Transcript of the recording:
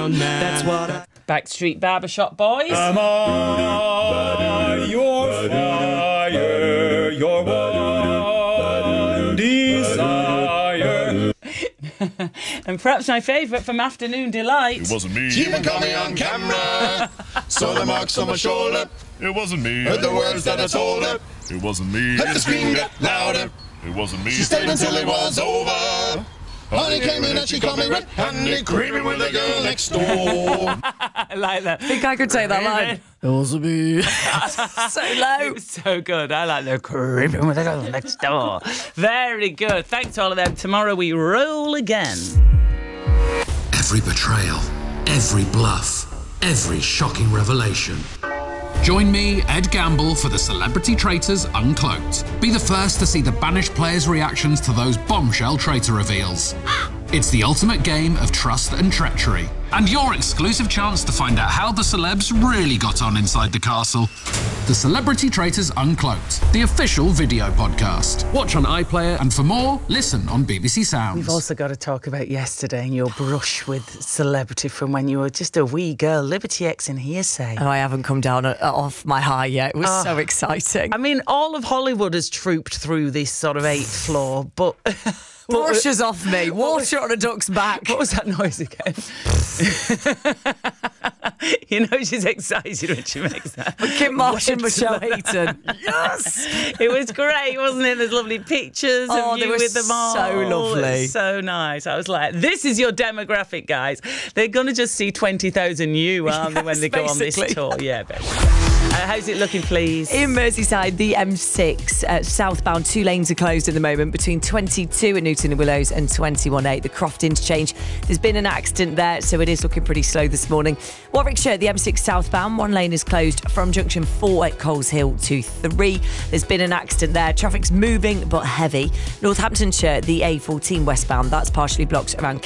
That's what Backstreet Barbershop Boys. Am I your fire, your one desire? And perhaps my favourite from Afternoon Delight. It wasn't me. She even caught me on camera. Saw the marks on my shoulder. It wasn't me. Heard the words that I told her. It wasn't me. Let the scream get louder. It wasn't me. She stayed until it was over. Honey came in and she called me red-handed, creeping with the girl next door. I like that. I think I could take that line. It wasn't me. So low. It's so good. I like the creeping with the girl next door. Very good. Thanks to all of them. Tomorrow we roll again. Every betrayal, every bluff, every shocking revelation. Join me, Ed Gamble, for the Celebrity Traitors Uncloaked. Be the first to see the banished players' reactions to those bombshell traitor reveals. It's the ultimate game of trust and treachery. And your exclusive chance to find out how the celebs really got on inside the castle. The Celebrity Traitors Uncloaked, the official video podcast. Watch on iPlayer, and for more, listen on BBC Sounds. We've also got to talk about yesterday and your brush with celebrity from when you were just a wee girl, Liberty X and Hearsay. Oh, I haven't come down off my high yet. It was so exciting. I mean, all of Hollywood has trooped through this sort of 8th floor, but... Brushes off me. Water on a duck's back. What was that noise again? You know she's excited when she makes that. Kim Marsh and Michelle Heaton. Yes! It was great, wasn't it? There's lovely pictures of you with them all. So lovely. So nice. I was like, this is your demographic, guys. They're going to just see 20,000 you, aren't they, when they go on this tour? Yeah, baby. How's it looking, please? In Merseyside, the M6 southbound, 2 lanes are closed at the moment between 22 at Newton and Willows and 21A, the Croft interchange. There's been an accident there, so it is looking pretty slow this morning. Warwickshire, the M6 southbound, 1 lane is closed from junction 4 at Coles Hill to 3. There's been an accident there. Traffic's moving but heavy. Northamptonshire, the A14 westbound, that's partially blocked around